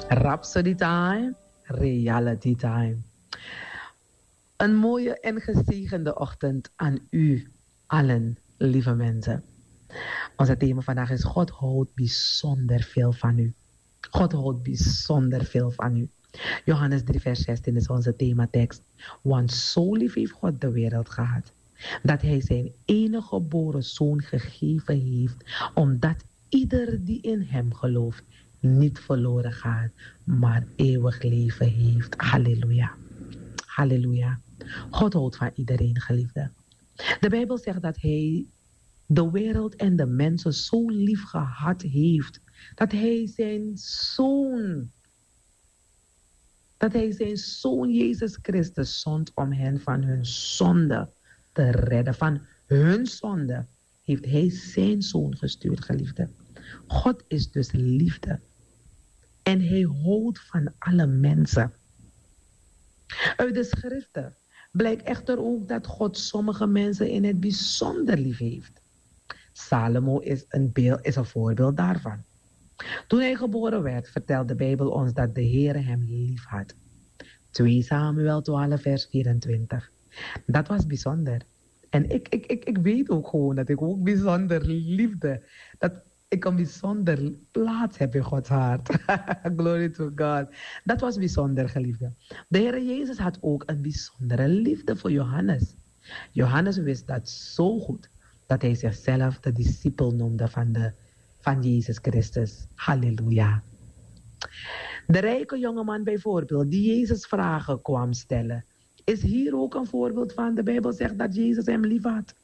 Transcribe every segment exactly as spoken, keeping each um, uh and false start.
Rhapsody time, reality time. Een mooie en gezegende ochtend aan u allen, lieve mensen. Onze thema vandaag is: God houdt bijzonder veel van u. God houdt bijzonder veel van u. Johannes drie vers zestien is onze thematekst. Want zo lief heeft God de wereld gehad, dat hij zijn enige geboren zoon gegeven heeft, omdat ieder die in hem gelooft niet verloren gaat, maar eeuwig leven heeft. Halleluja. Halleluja. God houdt van iedereen, geliefde. De Bijbel zegt dat hij de wereld en de mensen zo lief gehad heeft, dat hij zijn zoon, dat hij zijn zoon Jezus Christus zond om hen van hun zonde te redden. Van hun zonde heeft hij zijn zoon gestuurd, geliefde. God is dus liefde. En hij houdt van alle mensen. Uit de schriften blijkt echter ook dat God sommige mensen in het bijzonder lief heeft. Salomo is een, beeld, is een voorbeeld daarvan. Toen hij geboren werd, vertelt de Bijbel ons dat de Heer hem lief had. twee Samuel twaalf vers vierentwintig. Dat was bijzonder. En ik, ik, ik, ik weet ook gewoon dat ik ook bijzonder liefde, dat ik een bijzonder plaats heb in Gods hart. Glory to God. Dat was bijzonder, geliefde. De Heer Jezus had ook een bijzondere liefde voor Johannes. Johannes wist dat zo goed, dat hij zichzelf de discipel noemde van, de, van Jezus Christus. Halleluja. De rijke jongeman bijvoorbeeld, die Jezus vragen kwam stellen, is hier ook een voorbeeld van. De Bijbel zegt dat Jezus hem lief had.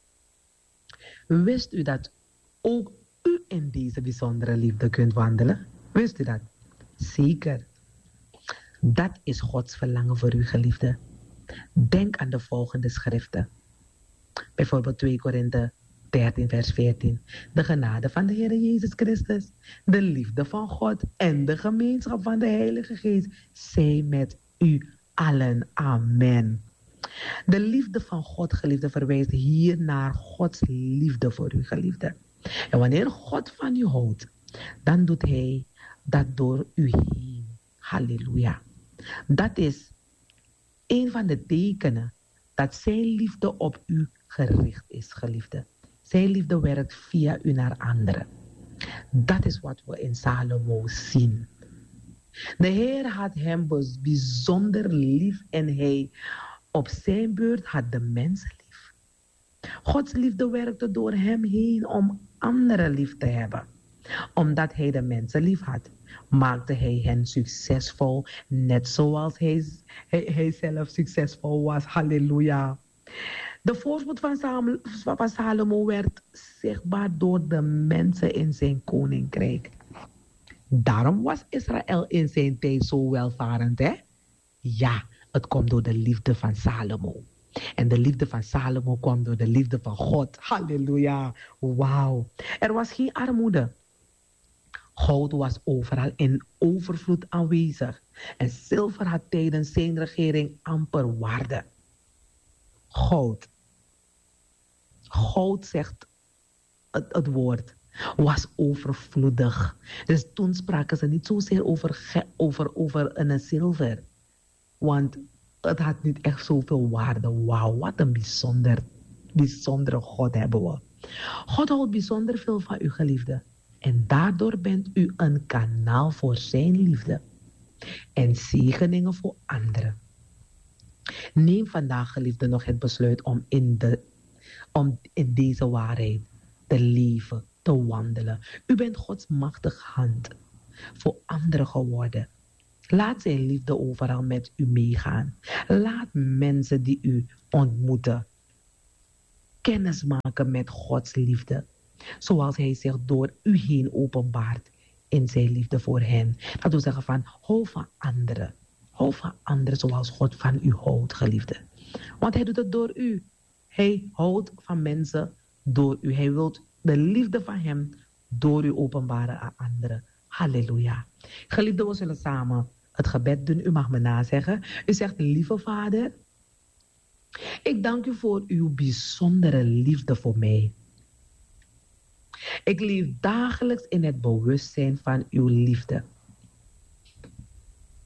Wist u dat ook u in deze bijzondere liefde kunt wandelen? Wist u dat? Zeker. Dat is Gods verlangen voor u, geliefde. Denk aan de volgende schriften. Bijvoorbeeld twee Korinthe dertien vers veertien. De genade van de Heer Jezus Christus, de liefde van God en de gemeenschap van de Heilige Geest zij met u allen. Amen. De liefde van God, geliefde, verwijst hier naar Gods liefde voor u, geliefde. En wanneer God van u houdt, dan doet hij dat door u heen. Halleluja. Dat is een van de tekenen dat zijn liefde op u gericht is, geliefde. Zijn liefde werkt via u naar anderen. Dat is wat we in Salomo zien. De Heer had hem bijzonder lief en hij op zijn beurt had de mensen lief. Gods liefde werkte door hem heen om anderen lief te hebben. Omdat hij de mensen lief had, maakte hij hen succesvol, net zoals hij, hij, hij zelf succesvol was. Halleluja. De voorspoed van, Sam, van Salomo werd zichtbaar door de mensen in zijn koninkrijk. Daarom was Israël in zijn tijd zo welvarend, hè? Ja, het komt door de liefde van Salomo. En de liefde van Salomo kwam door de liefde van God. Halleluja. Wauw. Er was geen armoede. Goud was overal in overvloed aanwezig. En zilver had tijdens zijn regering amper waarde. Goud. Goud, zegt het, het woord, was overvloedig. Dus toen spraken ze niet zozeer over, ge, over, over een zilver. Want het had niet echt zoveel waarde. Wauw, wat een bijzonder, bijzondere God hebben we. God houdt bijzonder veel van u, geliefde. En daardoor bent u een kanaal voor zijn liefde. En zegeningen voor anderen. Neem vandaag, geliefde, nog het besluit om in, de, om in deze waarheid te leven, te wandelen. U bent Gods machtige hand voor anderen geworden. Laat zijn liefde overal met u meegaan. Laat mensen die u ontmoeten kennis maken met Gods liefde. Zoals hij zich door u heen openbaart in zijn liefde voor hen. Dat wil zeggen van, hou van anderen. Hou van anderen zoals God van u houdt, geliefde. Want hij doet het door u. Hij houdt van mensen door u. Hij wil de liefde van hem door u openbaren aan anderen. Halleluja. Geliefde, we zullen samen het gebed doen. U mag me nazeggen. U zegt, lieve Vader, ik dank u voor uw bijzondere liefde voor mij. Ik leef dagelijks in het bewustzijn van uw liefde.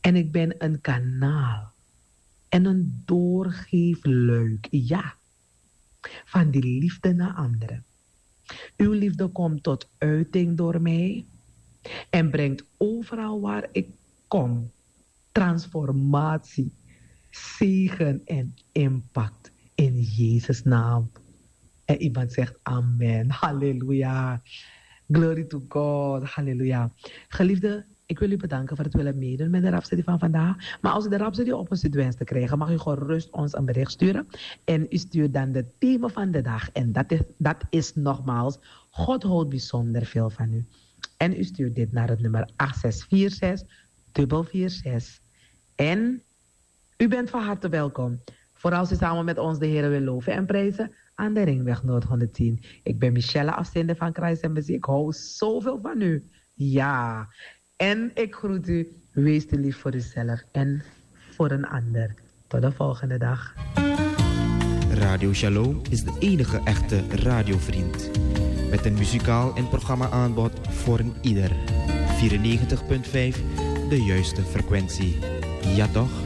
En ik ben een kanaal en een doorgeefluik, ja, van die liefde naar anderen. Uw liefde komt tot uiting door mij en brengt overal waar ik kom transformatie, zegen en impact in Jezus' naam. En iemand zegt amen, halleluja, glory to God, halleluja. Geliefde, ik wil u bedanken voor het willen meedoen met de Rhapsody van vandaag. Maar als u de Rhapsody op een wenst te krijgen, mag u gerust ons een bericht sturen. En u stuurt dan de thema van de dag. En dat is, dat is nogmaals, God houdt bijzonder veel van u. En u stuurt dit naar het nummer acht zes vier zes vier vier zes. En u bent van harte welkom. Vooral als u samen met ons de Heer wil loven en prijzen aan de Ringweg Noord honderdtien. Ik ben Michelle, afzender van Christ Embassy. Ik hou zoveel van u. Ja. En ik groet u. Wees te lief voor uzelf en voor een ander. Tot de volgende dag. Radio Shalom is de enige echte radiovriend. Met een muzikaal en programma aanbod voor een ieder. vierennegentig komma vijf, de juiste frequentie. Ja toch?